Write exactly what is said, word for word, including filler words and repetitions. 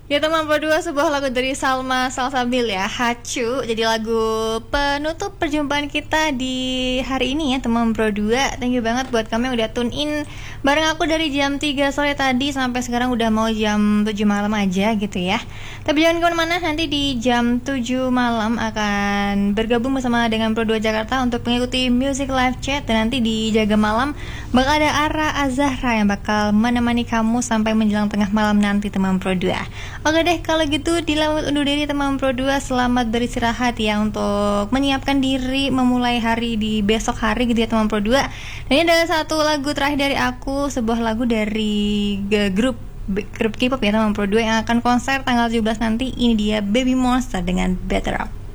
Ya teman berdua, sebuah lagu dari Salma Salsabil ya, Hacu. Jadi lagu penutup perjumpaan kita di hari ini ya teman berdua. Thank you banget buat kamu yang udah tune in bareng aku dari jam tiga sore tadi sampai sekarang udah mau jam tujuh malam aja gitu ya. Tapi jangan kemana-mana, nanti di jam tujuh malam akan bergabung bersama dengan Pro dua Jakarta untuk mengikuti Music Live Chat. Dan nanti di Jaga Malam bakal ada Ara Azahra yang bakal menemani kamu sampai menjelang tengah malam nanti teman Pro dua. Oke deh, kalau gitu dilamat undur diri teman Pro dua. Selamat beristirahat ya untuk menyiapkan diri memulai hari di besok hari gitu ya teman Pro dua. Dan ini ada satu lagu terakhir dari aku, sebuah lagu dari g- grup grup K-pop ya teman Pro dua yang akan konser tanggal tujuh belas nanti. Ini dia Baby Monster dengan Better Up.